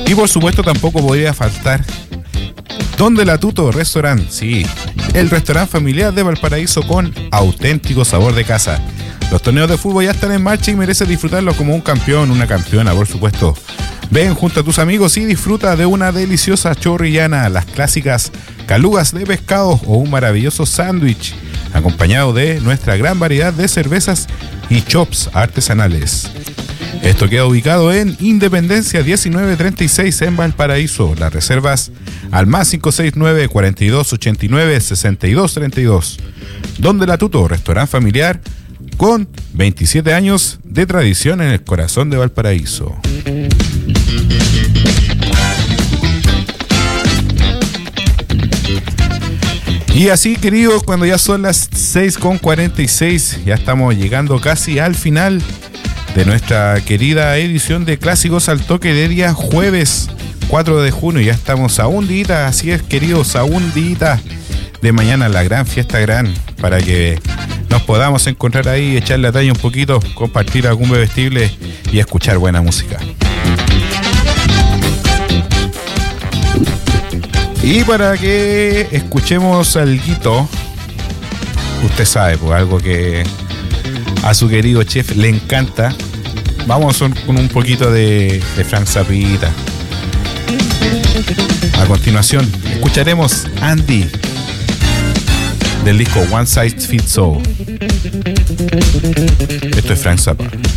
Y por supuesto tampoco podría faltar Donde la Tuto Restaurant, sí, el restaurante familiar de Valparaíso con auténtico sabor de casa. Los torneos de fútbol ya están en marcha y mereces disfrutarlos como un campeón, una campeona, por supuesto. Ven junto a tus amigos y disfruta de una deliciosa chorrillana, las clásicas calugas de pescado o un maravilloso sándwich, acompañado de nuestra gran variedad de cervezas y chops artesanales. Esto queda ubicado en Independencia 1936 en Valparaíso. Las reservas al más 569 42 89 62 32. Donde la Tuto, restaurante familiar con 27 años de tradición en el corazón de Valparaíso. Y así, queridos, cuando ya son las 6:46, ya estamos llegando casi al final de nuestra querida edición de Clásicos al Toque de día jueves 4 de junio. Ya estamos a un día, así es, queridos, a un día de mañana, la gran fiesta gran, para que nos podamos encontrar ahí, echar la talla un poquito, compartir algún bebestible y escuchar buena música. Y para que escuchemos alguito, usted sabe, pues algo que a su querido chef le encanta, vamos con un poquito de Frank Zapita. A continuación, escucharemos Andy, del disco One Size Fits All. Esto es Frank Zappa.